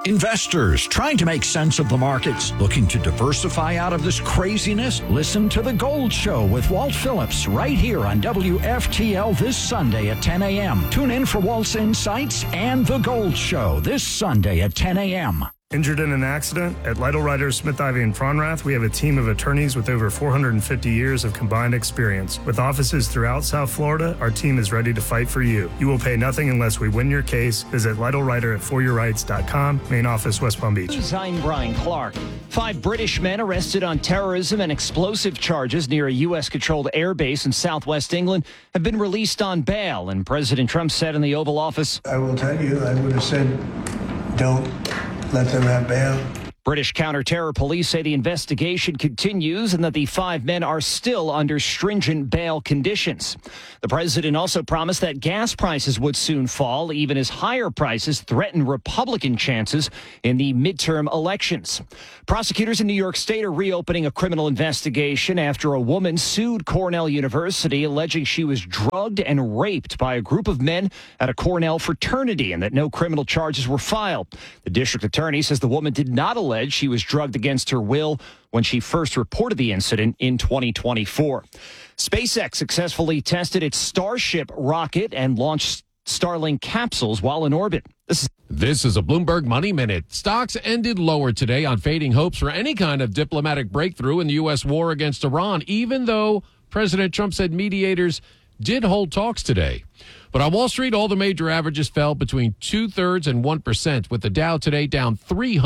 Investors trying to make sense of the markets, looking to diversify out of this craziness? Listen to The Gold Show with Walt Phillips right here on WFTL this Sunday at 10 a.m. Tune in for Walt's insights and The Gold Show this Sunday at 10 a.m. Injured in an accident? At Lytle Ryder, Smith, Ivy, and Fronrath, we have a team of attorneys with over 450 years of combined experience. With offices throughout South Florida, our team is ready to fight for you. You will pay nothing unless we win your case. Visit Lytle Ryder at foryourrights.com. Main office, West Palm Beach. I'm Brian Clark. 5 British men arrested on terrorism and explosive charges near a U.S.-controlled airbase in southwest England have been released on bail, and President Trump said in the Oval Office, I will tell you, I would have said, don't let them have bail. British counter-terror police say the investigation continues and that the 5 men are still under stringent bail conditions. The president also promised that gas prices would soon fall, even as higher prices threaten Republican chances in the midterm elections. Prosecutors in New York State are reopening a criminal investigation after a woman sued Cornell University, alleging she was drugged and raped by a group of men at a Cornell fraternity and that no criminal charges were filed. The district attorney says the woman did not allege she was drugged against her will when she first reported the incident in 2024. SpaceX successfully tested its Starship rocket and launched Starlink capsules while in orbit. This is a Bloomberg Money Minute. Stocks ended lower today on fading hopes for any kind of diplomatic breakthrough in the U.S. war against Iran, even though President Trump said mediators did hold talks today. But on Wall Street, all the major averages fell between 2/3 and 1%, with the Dow today down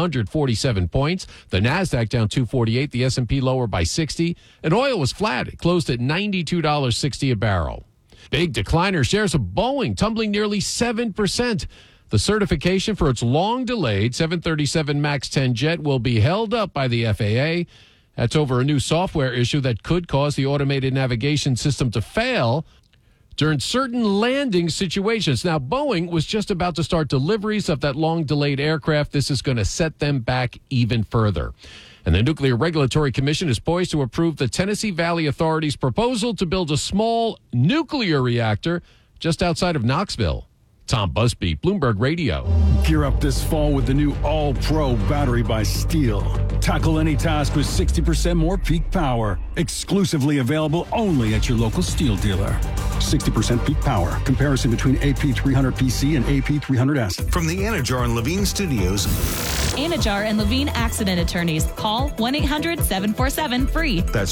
347 points, the Nasdaq down 248, the S&P lower by 60, and oil was flat. It closed at $92.60 a barrel. Big decliner, shares of Boeing tumbling nearly 7%. The certification for its long-delayed 737 MAX 10 jet will be held up by the FAA. That's over a new software issue that could cause the automated navigation system to fail during certain landing situations. Now, Boeing was just about to start deliveries of that long-delayed aircraft. This is going to set them back even further. And the Nuclear Regulatory Commission is poised to approve the Tennessee Valley Authority's proposal to build a small nuclear reactor just outside of Knoxville. Tom Busby, Bloomberg Radio. Gear up this fall with the new All-Pro battery by Steel. Tackle any task with 60% more peak power. Exclusively available only at your local Steel dealer. 60% peak power. Comparison between AP300PC and AP300S. From the Anajar and Levine Studios. Anajar and Levine Accident Attorneys. Call 1-800-747-FREE. That's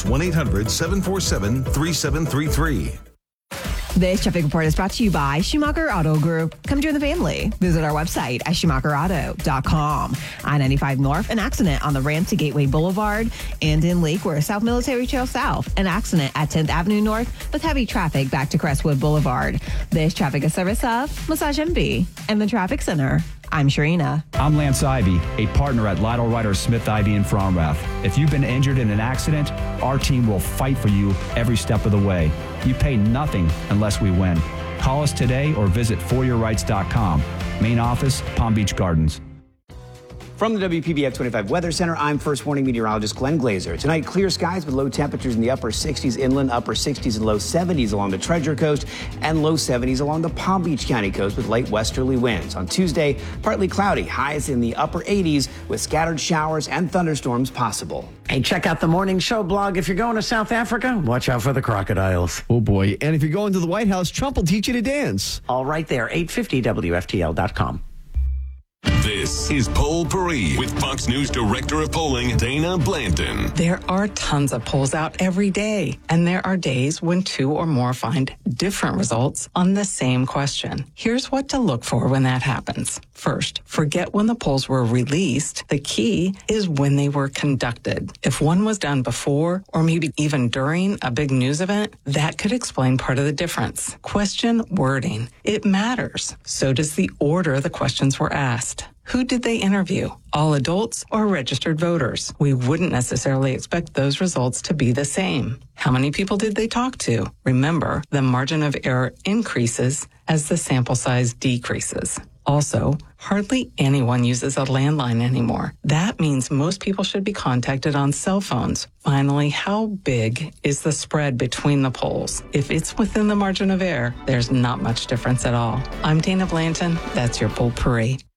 1-800-747-3733. This traffic report is brought to you by Schumacher Auto Group. Come join the family. Visit our website at SchumacherAuto.com. I-95 North, an accident on the ramp to Gateway Boulevard. And in Lakewood, South Military Trail South, an accident at 10th Avenue North with heavy traffic back to Crestwood Boulevard. This traffic is service of Massage MV and the Traffic Center. I'm Sharina. I'm Lance Ivy, a partner at Lytle Ryder Smith, Ivy, and Fronrath. If you've been injured in an accident, our team will fight for you every step of the way. You pay nothing unless we win. Call us today or visit foryourrights.com. Main office, Palm Beach Gardens. From the WPBF 25 Weather Center, I'm First Warning meteorologist Glenn Glazer. Tonight, clear skies with low temperatures in the upper 60s inland, upper 60s and low 70s along the Treasure Coast, and low 70s along the Palm Beach County coast with light westerly winds. On Tuesday, partly cloudy, highs in the upper 80s with scattered showers and thunderstorms possible. Hey, check out the Morning Show blog. If you're going to South Africa, watch out for the crocodiles. Oh, boy. And if you're going to the White House, Trump will teach you to dance. All right there, 850WFTL.com. This is Poll Parade with Fox News Director of Polling, Dana Blanton. There are tons of polls out every day, and there are days when 2 or more find different results on the same question. Here's what to look for when that happens. First, forget when the polls were released. The key is when they were conducted. If one was done before or maybe even during a big news event, that could explain part of the difference. Question wording. It matters. So does the order the questions were asked. Who did they interview? All adults or registered voters? We wouldn't necessarily expect those results to be the same. How many people did they talk to? Remember, the margin of error increases as the sample size decreases. Also, hardly anyone uses a landline anymore. That means most people should be contacted on cell phones. Finally, how big is the spread between the polls? If it's within the margin of error, there's not much difference at all. I'm Dana Blanton. That's your Poll Parade.